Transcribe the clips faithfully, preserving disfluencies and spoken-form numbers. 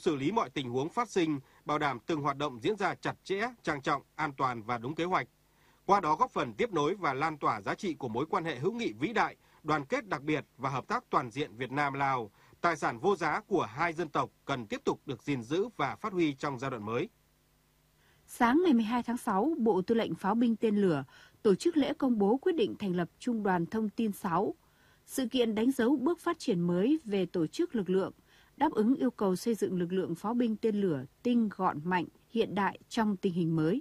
xử lý mọi tình huống phát sinh, bảo đảm từng hoạt động diễn ra chặt chẽ, trang trọng, an toàn và đúng kế hoạch. Qua đó góp phần tiếp nối và lan tỏa giá trị của mối quan hệ hữu nghị vĩ đại, đoàn kết đặc biệt và hợp tác toàn diện Việt Nam-Lào, tài sản vô giá của hai dân tộc cần tiếp tục được gìn giữ và phát huy trong giai đoạn mới. Sáng ngày mười hai tháng sáu, Bộ Tư lệnh Pháo binh Tên lửa tổ chức lễ công bố quyết định thành lập Trung đoàn Thông tin sáu. Sự kiện đánh dấu bước phát triển mới về tổ chức lực lượng, đáp ứng yêu cầu xây dựng lực lượng pháo binh tên lửa tinh gọn mạnh, hiện đại trong tình hình mới.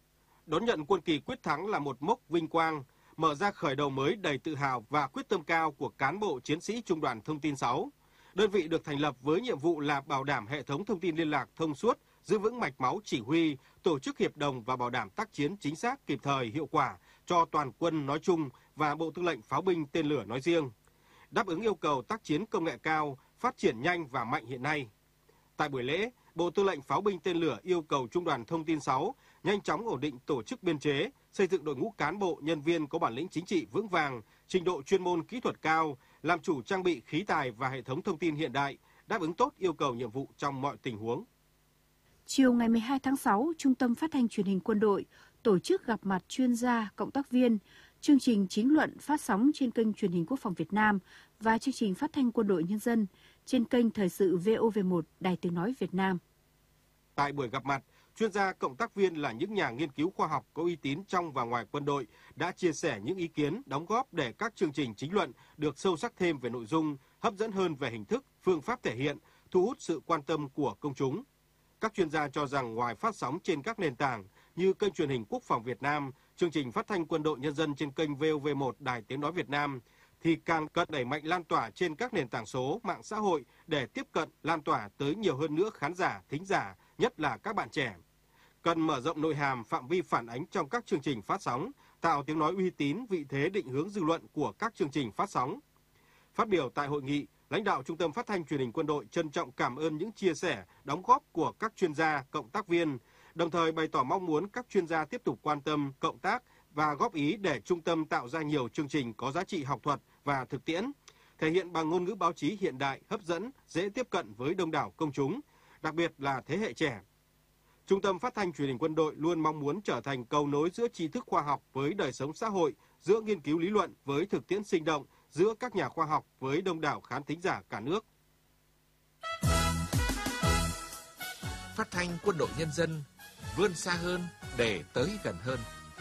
Đón nhận quân kỳ quyết thắng là một mốc vinh quang, mở ra khởi đầu mới đầy tự hào và quyết tâm cao của cán bộ chiến sĩ Trung đoàn Thông tin sáu. Đơn vị được thành lập với nhiệm vụ là bảo đảm hệ thống thông tin liên lạc thông suốt, giữ vững mạch máu chỉ huy, tổ chức hiệp đồng và bảo đảm tác chiến chính xác, kịp thời, hiệu quả cho toàn quân nói chung và Bộ Tư lệnh Pháo binh Tên lửa nói riêng, đáp ứng yêu cầu tác chiến công nghệ cao, phát triển nhanh và mạnh hiện nay. Tại buổi lễ, Bộ Tư lệnh Pháo binh Tên lửa yêu cầu Trung đoàn Thông tin sáu nhanh chóng ổn định tổ chức biên chế, xây dựng đội ngũ cán bộ, nhân viên có bản lĩnh chính trị vững vàng, trình độ chuyên môn kỹ thuật cao, làm chủ trang bị khí tài và hệ thống thông tin hiện đại, đáp ứng tốt yêu cầu nhiệm vụ trong mọi tình huống. Chiều ngày mười hai tháng sáu, Trung tâm Phát thanh Truyền hình Quân đội tổ chức gặp mặt chuyên gia, cộng tác viên, chương trình chính luận phát sóng trên kênh Truyền hình Quốc phòng Việt Nam và chương trình phát thanh Quân đội Nhân dân trên kênh Thời sự vê o vê một Đài Tiếng nói Việt Nam. Tại buổi gặp mặt, chuyên gia cộng tác viên là những nhà nghiên cứu khoa học có uy tín trong và ngoài quân đội đã chia sẻ những ý kiến, đóng góp để các chương trình chính luận được sâu sắc thêm về nội dung, hấp dẫn hơn về hình thức, phương pháp thể hiện, thu hút sự quan tâm của công chúng. Các chuyên gia cho rằng ngoài phát sóng trên các nền tảng như kênh Truyền hình Quốc phòng Việt Nam, chương trình phát thanh Quân đội Nhân dân trên kênh vê o vê một Đài Tiếng nói Việt Nam, thì càng cần đẩy mạnh lan tỏa trên các nền tảng số, mạng xã hội để tiếp cận, lan tỏa tới nhiều hơn nữa khán giả, thính giả, nhất là các bạn trẻ. Cần mở rộng nội hàm, phạm vi phản ánh trong các chương trình phát sóng, tạo tiếng nói uy tín, vị thế định hướng dư luận của các chương trình phát sóng. Phát biểu tại hội nghị, lãnh đạo Trung tâm Phát thanh Truyền hình Quân đội trân trọng cảm ơn những chia sẻ, đóng góp của các chuyên gia, cộng tác viên, đồng thời bày tỏ mong muốn các chuyên gia tiếp tục quan tâm, cộng tác và góp ý để trung tâm tạo ra nhiều chương trình có giá trị học thuật và thực tiễn, thể hiện bằng ngôn ngữ báo chí hiện đại, hấp dẫn, dễ tiếp cận với đông đảo công chúng, đặc biệt là thế hệ trẻ. Trung tâm Phát thanh Truyền hình Quân đội luôn mong muốn trở thành cầu nối giữa tri thức khoa học với đời sống xã hội, giữa nghiên cứu lý luận với thực tiễn sinh động, giữa các nhà khoa học với đông đảo khán thính giả cả nước. Phát thanh Quân đội Nhân dân vươn xa hơn để tới gần hơn.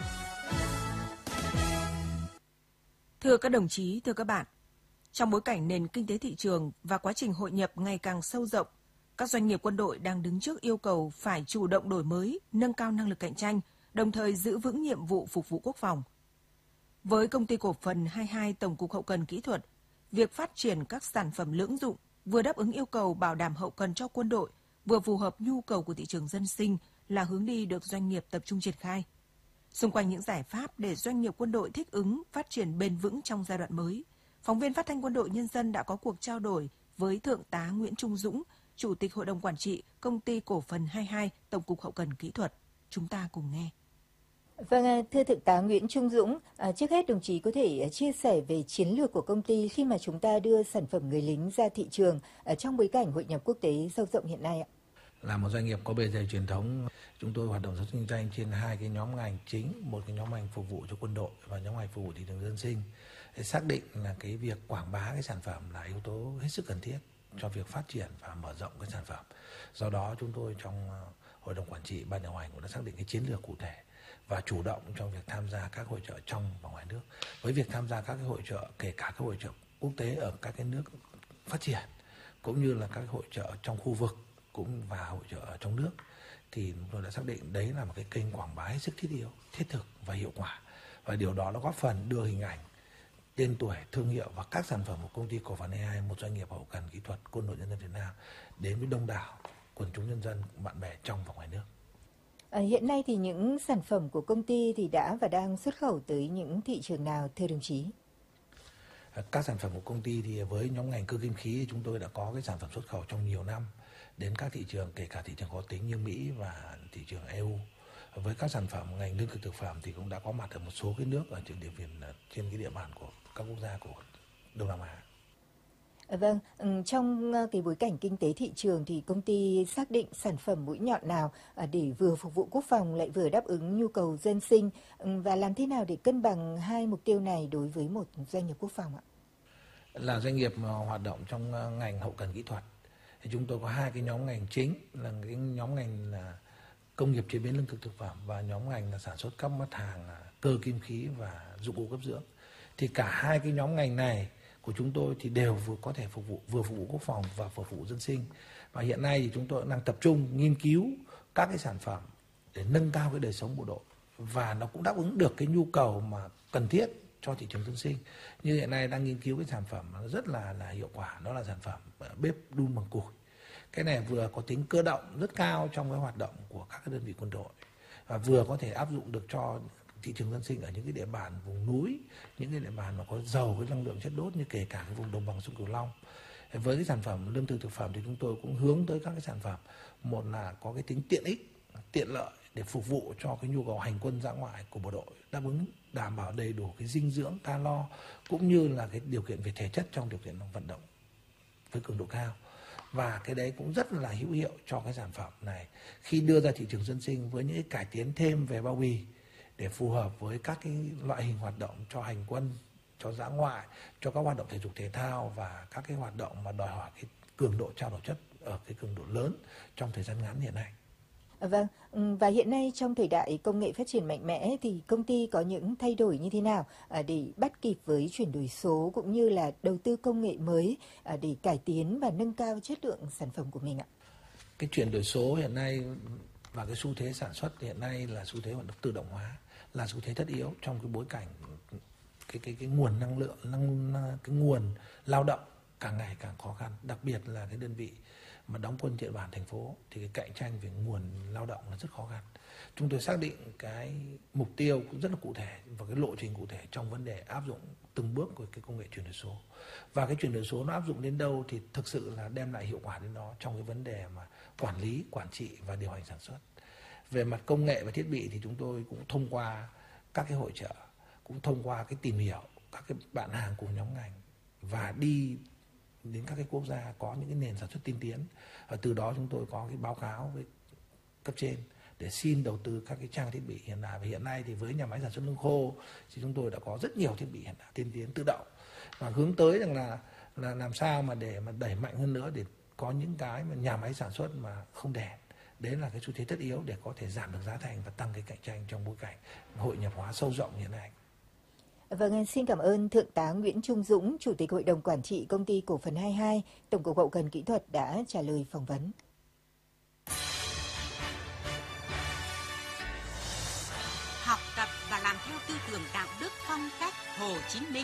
Thưa các đồng chí, thưa các bạn, trong bối cảnh nền kinh tế thị trường và quá trình hội nhập ngày càng sâu rộng, các doanh nghiệp quân đội đang đứng trước yêu cầu phải chủ động đổi mới, nâng cao năng lực cạnh tranh, đồng thời giữ vững nhiệm vụ phục vụ quốc phòng. Với công ty cổ phần hai mươi hai Tổng cục Hậu cần Kỹ thuật, việc phát triển các sản phẩm lưỡng dụng vừa đáp ứng yêu cầu bảo đảm hậu cần cho quân đội, vừa phù hợp nhu cầu của thị trường dân sinh là hướng đi được doanh nghiệp tập trung triển khai. Xung quanh những giải pháp để doanh nghiệp quân đội thích ứng, phát triển bền vững trong giai đoạn mới, phóng viên Phát thanh Quân đội Nhân dân đã có cuộc trao đổi với Thượng tá Nguyễn Trung Dũng, Chủ tịch Hội đồng Quản trị Công ty Cổ phần hai mươi hai Tổng cục Hậu cần Kỹ thuật. Chúng ta cùng nghe. Vâng, thưa Thượng tá Nguyễn Trung Dũng, à, trước hết đồng chí có thể chia sẻ về chiến lược của công ty khi mà chúng ta đưa sản phẩm người lính ra thị trường ở trong bối cảnh hội nhập quốc tế sâu rộng hiện nay ạ? Là một doanh nghiệp có bề dày truyền thống, chúng tôi hoạt động sản xuất kinh doanh trên hai cái nhóm ngành chính, một cái nhóm ngành phục vụ cho quân đội và nhóm ngành phục vụ thị trường dân sinh. Để xác định là cái việc quảng bá cái sản phẩm là yếu tố hết sức cần thiết cho việc phát triển và mở rộng cái sản phẩm. Do đó chúng tôi trong Hội đồng Quản trị, Ban điều hành cũng đã xác định cái chiến lược cụ thể và chủ động trong việc tham gia các hội chợ trong và ngoài nước. Với việc tham gia các cái hội chợ, kể cả các hội chợ quốc tế ở các cái nước phát triển, cũng như là các hội chợ trong khu vực cũng và hội chợ ở trong nước, thì chúng tôi đã xác định đấy là một cái kênh quảng bá hết sức thiết yếu, thiết thực và hiệu quả. Và điều đó đã góp phần đưa hình ảnh, tên tuổi, thương hiệu và các sản phẩm của công ty cổ phần hai mươi hai, một doanh nghiệp hậu cần kỹ thuật Quân đội Nhân dân Việt Nam, đến với đông đảo quần chúng nhân dân, bạn bè trong và ngoài nước. À, hiện nay thì những sản phẩm của công ty thì đã và đang xuất khẩu tới những thị trường nào, thưa đồng chí? Các sản phẩm của công ty thì với nhóm ngành cơ kim khí chúng tôi đã có cái sản phẩm xuất khẩu trong nhiều năm đến các thị trường, kể cả thị trường khó tính như Mỹ và thị trường e u. Với các sản phẩm ngành lương thực thực phẩm thì cũng đã có mặt ở một số cái nước ở trên địa bàn trên cái địa bàn của các quốc gia của Đông Nam Á. Vâng, trong cái bối cảnh kinh tế thị trường thì công ty xác định sản phẩm mũi nhọn nào để vừa phục vụ quốc phòng lại vừa đáp ứng nhu cầu dân sinh, và làm thế nào để cân bằng hai mục tiêu này đối với một doanh nghiệp quốc phòng ạ? Là doanh nghiệp hoạt động trong ngành hậu cần kỹ thuật thì chúng tôi có hai cái nhóm ngành chính, là cái nhóm ngành là công nghiệp chế biến lương thực thực phẩm và nhóm ngành là sản xuất các mặt hàng cơ kim khí và dụng cụ cấp dưỡng. Thì cả hai cái nhóm ngành này của chúng tôi thì đều vừa có thể phục vụ vừa phục vụ quốc phòng và phục vụ dân sinh. Và hiện nay thì chúng tôi đang tập trung nghiên cứu các cái sản phẩm để nâng cao cái đời sống bộ đội, và nó cũng đáp ứng được cái nhu cầu mà cần thiết cho thị trường dân sinh. Như hiện nay đang nghiên cứu cái sản phẩm nó rất là là hiệu quả, đó là sản phẩm bếp đun bằng củi. Cái này vừa có tính cơ động rất cao trong cái hoạt động của các cái đơn vị quân đội, và vừa có thể áp dụng được cho thị trường dân sinh ở những cái địa bàn vùng núi, những cái địa bàn mà có giàu với năng lượng chất đốt, như kể cả cái vùng đồng bằng sông Cửu Long. Với cái sản phẩm lương thực thực phẩm thì chúng tôi cũng hướng tới các cái sản phẩm, một là có cái tính tiện ích, tiện lợi để phục vụ cho cái nhu cầu hành quân dã ngoại của bộ đội, đáp ứng đảm bảo đầy đủ cái dinh dưỡng, calo cũng như là cái điều kiện về thể chất trong điều kiện vận động với cường độ cao. Và cái đấy cũng rất là hữu hiệu cho cái sản phẩm này khi đưa ra thị trường dân sinh với những cái cải tiến thêm về bao bì để phù hợp với các cái loại hình hoạt động cho hành quân, cho dã ngoại, cho các hoạt động thể dục thể thao và các cái hoạt động mà đòi hỏi cái cường độ trao đổi chất ở cái cường độ lớn trong thời gian ngắn hiện nay. Vâng, và hiện nay trong thời đại công nghệ phát triển mạnh mẽ thì công ty có những thay đổi như thế nào để bắt kịp với chuyển đổi số cũng như là đầu tư công nghệ mới để cải tiến và nâng cao chất lượng sản phẩm của mình ạ? Cái chuyển đổi số hiện nay và cái xu thế sản xuất hiện nay là xu thế hoạt động tự động hóa, là xu thế tất yếu trong cái bối cảnh cái cái cái nguồn năng lượng, năng cái nguồn lao động càng ngày càng khó khăn, đặc biệt là cái đơn vị mà đóng quân trên địa bàn thành phố thì cái cạnh tranh về nguồn lao động là rất khó khăn. Chúng tôi xác định cái mục tiêu cũng rất là cụ thể và cái lộ trình cụ thể trong vấn đề áp dụng từng bước của cái công nghệ chuyển đổi số. Và cái chuyển đổi số nó áp dụng đến đâu thì thực sự là đem lại hiệu quả đến đó trong cái vấn đề mà quản lý, quản trị và điều hành sản xuất. Về mặt công nghệ và thiết bị thì chúng tôi cũng thông qua các cái hội chợ, cũng thông qua cái tìm hiểu các cái bạn hàng cùng nhóm ngành và đi đến các cái quốc gia có những cái nền sản xuất tiên tiến, và từ đó chúng tôi có cái báo cáo với cấp trên để xin đầu tư các cái trang thiết bị hiện đại. Và hiện nay thì với nhà máy sản xuất lương khô thì chúng tôi đã có rất nhiều thiết bị hiện đại tiên tiến tự động, và hướng tới rằng là là làm sao mà để mà đẩy mạnh hơn nữa để có những cái mà nhà máy sản xuất mà không đèn. Đấy là cái xu thế tất yếu để có thể giảm được giá thành và tăng cái cạnh tranh trong bối cảnh hội nhập hóa sâu rộng hiện nay. Vâng, xin cảm ơn Thượng tá Nguyễn Trung Dũng, Chủ tịch Hội đồng Quản trị Công ty Cổ phần hai mươi hai, Tổng cục Hậu cần Kỹ thuật đã trả lời phỏng vấn. Học tập và làm theo tư tưởng đạo đức phong cách Hồ Chí Minh.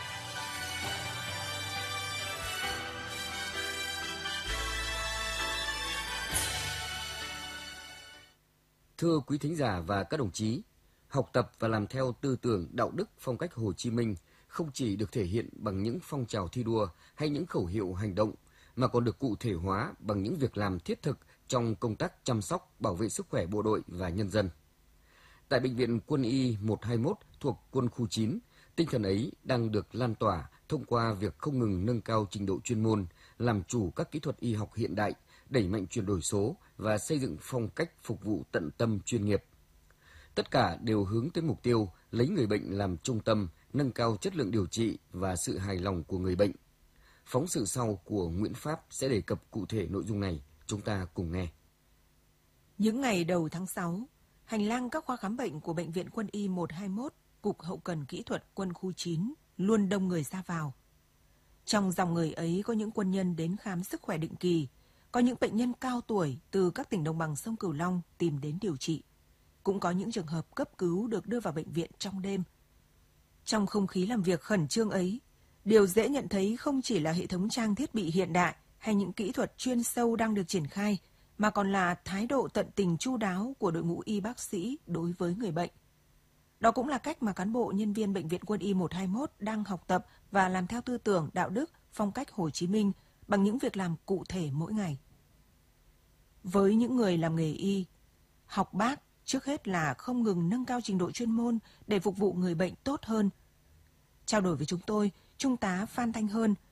Thưa quý thính giả và các đồng chí, học tập và làm theo tư tưởng đạo đức phong cách Hồ Chí Minh không chỉ được thể hiện bằng những phong trào thi đua hay những khẩu hiệu hành động, mà còn được cụ thể hóa bằng những việc làm thiết thực trong công tác chăm sóc, bảo vệ sức khỏe bộ đội và nhân dân. Tại Bệnh viện Quân y một hai mốt thuộc Quân khu chín, tinh thần ấy đang được lan tỏa thông qua việc không ngừng nâng cao trình độ chuyên môn, làm chủ các kỹ thuật y học hiện đại, đẩy mạnh chuyển đổi số và xây dựng phong cách phục vụ tận tâm chuyên nghiệp. Tất cả đều hướng tới mục tiêu lấy người bệnh làm trung tâm, nâng cao chất lượng điều trị và sự hài lòng của người bệnh. Phóng sự sau của Nguyễn Pháp sẽ đề cập cụ thể nội dung này, chúng ta cùng nghe. Những ngày đầu tháng sáu, hành lang các khoa khám bệnh của Bệnh viện Quân y một hai mốt, Cục Hậu cần Kỹ thuật Quân khu chín luôn đông người ra vào. Trong dòng người ấy có những quân nhân đến khám sức khỏe định kỳ, có những bệnh nhân cao tuổi từ các tỉnh đồng bằng sông Cửu Long tìm đến điều trị. Cũng có những trường hợp cấp cứu được đưa vào bệnh viện trong đêm. Trong không khí làm việc khẩn trương ấy, điều dễ nhận thấy không chỉ là hệ thống trang thiết bị hiện đại hay những kỹ thuật chuyên sâu đang được triển khai, mà còn là thái độ tận tình chu đáo của đội ngũ y bác sĩ đối với người bệnh. Đó cũng là cách mà cán bộ nhân viên Bệnh viện Quân y một hai mốt đang học tập và làm theo tư tưởng đạo đức, phong cách Hồ Chí Minh bằng những việc làm cụ thể mỗi ngày. Với những người làm nghề y, học bác trước hết là không ngừng nâng cao trình độ chuyên môn để phục vụ người bệnh tốt hơn. Trao đổi với chúng tôi, Trung tá Phan Thanh Hơn,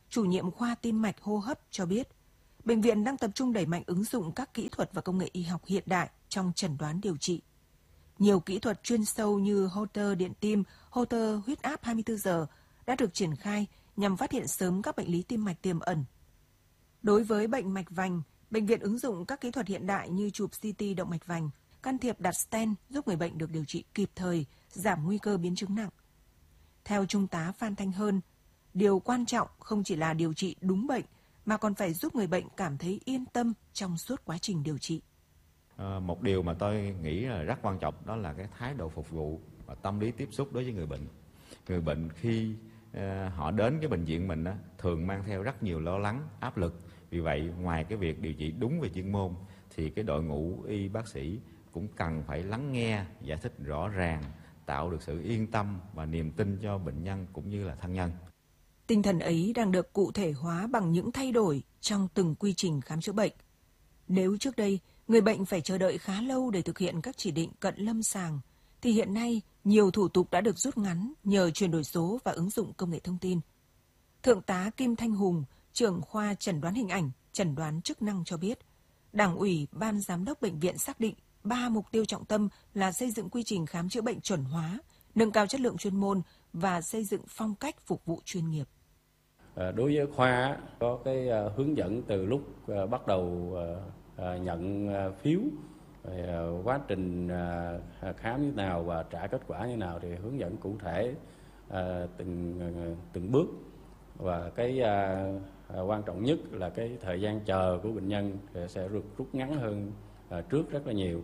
chủ nhiệm khoa tim mạch hô hấp cho biết, bệnh viện đang tập trung đẩy mạnh ứng dụng các kỹ thuật và công nghệ y học hiện đại trong chẩn đoán điều trị. Nhiều kỹ thuật chuyên sâu như Holter điện tim, Holter huyết áp hai mươi tư giờ đã được triển khai nhằm phát hiện sớm các bệnh lý tim mạch tiềm ẩn. Đối với bệnh mạch vành, bệnh viện ứng dụng các kỹ thuật hiện đại như chụp xê tê động mạch vành, can thiệp đặt stent giúp người bệnh được điều trị kịp thời, giảm nguy cơ biến chứng nặng. Theo Trung tá Phan Thanh Hơn, điều quan trọng không chỉ là điều trị đúng bệnh, mà còn phải giúp người bệnh cảm thấy yên tâm trong suốt quá trình điều trị. À, một điều mà tôi nghĩ là rất quan trọng đó là cái thái độ phục vụ và tâm lý tiếp xúc đối với người bệnh. Người bệnh khi uh, họ đến cái bệnh viện mình á, thường mang theo rất nhiều lo lắng, áp lực. Vì vậy, ngoài cái việc điều trị đúng về chuyên môn, thì cái đội ngũ y bác sĩ cũng cần phải lắng nghe, giải thích rõ ràng, tạo được sự yên tâm và niềm tin cho bệnh nhân cũng như là thân nhân. Tinh thần ấy đang được cụ thể hóa bằng những thay đổi trong từng quy trình khám chữa bệnh. Nếu trước đây, người bệnh phải chờ đợi khá lâu để thực hiện các chỉ định cận lâm sàng, thì hiện nay nhiều thủ tục đã được rút ngắn nhờ chuyển đổi số và ứng dụng công nghệ thông tin. Thượng tá Kim Thanh Hùng, trưởng khoa chẩn đoán hình ảnh, chẩn đoán chức năng cho biết, Đảng ủy, Ban Giám đốc Bệnh viện xác định ba mục tiêu trọng tâm là xây dựng quy trình khám chữa bệnh chuẩn hóa, nâng cao chất lượng chuyên môn và xây dựng phong cách phục vụ chuyên nghiệp. Đối với khoa có cái hướng dẫn từ lúc bắt đầu nhận phiếu, quá trình khám như thế nào và trả kết quả như thế nào thì hướng dẫn cụ thể từng từng bước, và cái quan trọng nhất là cái thời gian chờ của bệnh nhân sẽ được rút ngắn hơn trước rất là nhiều.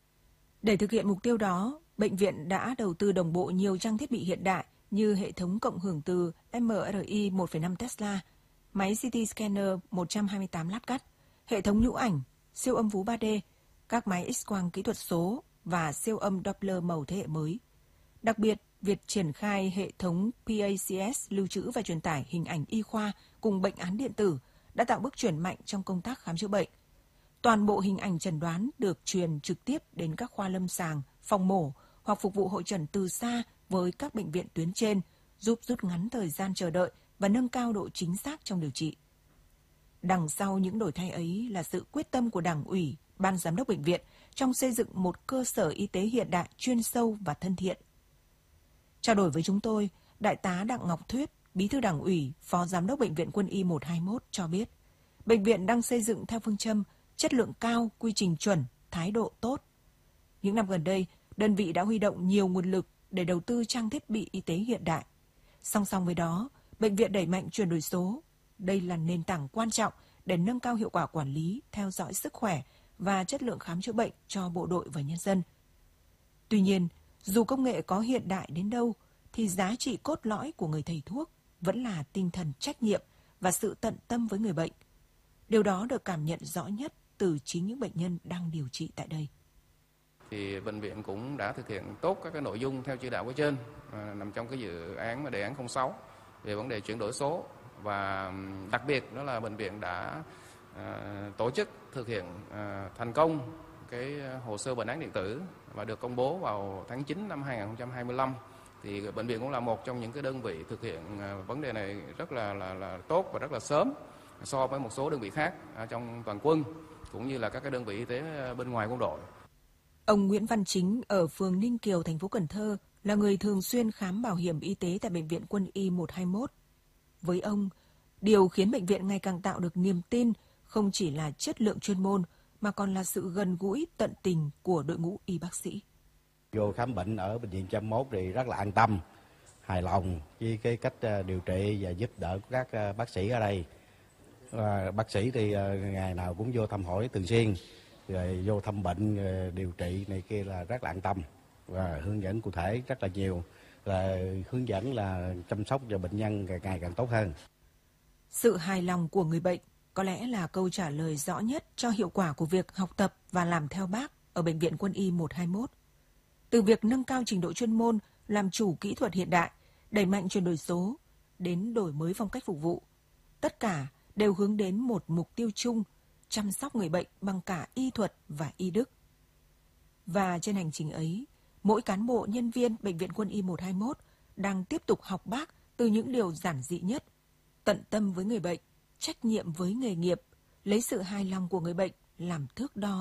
Để thực hiện mục tiêu đó, bệnh viện đã đầu tư đồng bộ nhiều trang thiết bị hiện đại như hệ thống cộng hưởng từ em rờ i một phẩy năm Tesla, máy xê tê scanner một trăm hai mươi tám lát cắt, hệ thống nhũ ảnh, siêu âm vú ba D, các máy X-quang kỹ thuật số và siêu âm Doppler màu thế hệ mới. Đặc biệt, việc triển khai hệ thống pê a xê ét lưu trữ và truyền tải hình ảnh y khoa cùng bệnh án điện tử đã tạo bước chuyển mạnh trong công tác khám chữa bệnh. Toàn bộ hình ảnh chẩn đoán được truyền trực tiếp đến các khoa lâm sàng, phòng mổ hoặc phục vụ hội chẩn từ xa với các bệnh viện tuyến trên, giúp rút ngắn thời gian chờ đợi và nâng cao độ chính xác trong điều trị. Đằng sau những đổi thay ấy là sự quyết tâm của Đảng ủy, Ban Giám đốc Bệnh viện trong xây dựng một cơ sở y tế hiện đại, chuyên sâu và thân thiện. Trao đổi với chúng tôi, Đại tá Đặng Ngọc Thuyết, Bí thư Đảng ủy, Phó Giám đốc Bệnh viện Quân y một hai mốt cho biết, bệnh viện đang xây dựng theo phương châm chất lượng cao, quy trình chuẩn, thái độ tốt. Những năm gần đây, đơn vị đã huy động nhiều nguồn lực để đầu tư trang thiết bị y tế hiện đại. Song song với đó, bệnh viện đẩy mạnh chuyển đổi số. Đây là nền tảng quan trọng để nâng cao hiệu quả quản lý, theo dõi sức khỏe và chất lượng khám chữa bệnh cho bộ đội và nhân dân. Tuy nhiên, dù công nghệ có hiện đại đến đâu, thì giá trị cốt lõi của người thầy thuốc vẫn là tinh thần trách nhiệm và sự tận tâm với người bệnh. Điều đó được cảm nhận rõ nhất từ chính những bệnh nhân đang điều trị tại đây. Thì bệnh viện cũng đã thực hiện tốt các cái nội dung theo chỉ đạo của trên, à, nằm trong cái dự án đề án không sáu về vấn đề chuyển đổi số, và đặc biệt đó là bệnh viện đã à, tổ chức thực hiện à, thành công cái hồ sơ bệnh án điện tử và được công bố vào tháng chín năm hai nghìn không trăm hai mươi lăm. Thì bệnh viện cũng là một trong những cái đơn vị thực hiện vấn đề này rất là là, là tốt và rất là sớm so với một số đơn vị khác ở trong toàn quân cũng như là các cái đơn vị y tế bên ngoài quân đội. Ông Nguyễn Văn Chính ở phường Ninh Kiều, thành phố Cần Thơ là người thường xuyên khám bảo hiểm y tế tại Bệnh viện Quân y một hai mốt. Với ông, điều khiến bệnh viện ngày càng tạo được niềm tin không chỉ là chất lượng chuyên môn mà còn là sự gần gũi, tận tình của đội ngũ y bác sĩ. Vô khám bệnh ở Bệnh viện một trăm mốt thì rất là an tâm, hài lòng với cái cách điều trị và giúp đỡ của các bác sĩ ở đây. À, bác sĩ thì ngày nào cũng vô thăm hỏi thường xuyên, rồi vô thăm bệnh, điều trị này kia là rất là an tâm và hướng dẫn cụ thể rất là nhiều, là hướng dẫn là chăm sóc cho bệnh nhân ngày ngày càng tốt hơn. Sự hài lòng của người bệnh có lẽ là câu trả lời rõ nhất cho hiệu quả của việc học tập và làm theo Bác ở Bệnh viện Quân y một hai mốt. Từ việc nâng cao trình độ chuyên môn, làm chủ kỹ thuật hiện đại, đẩy mạnh chuyển đổi số, đến đổi mới phong cách phục vụ, tất cả đều hướng đến một mục tiêu chung, chăm sóc người bệnh bằng cả y thuật và y đức. Và trên hành trình ấy, mỗi cán bộ nhân viên Bệnh viện Quân y một hai mốt đang tiếp tục học Bác từ những điều giản dị nhất. tận tâm với người bệnh, trách nhiệm với nghề nghiệp, lấy sự hài lòng của người bệnh làm thước đo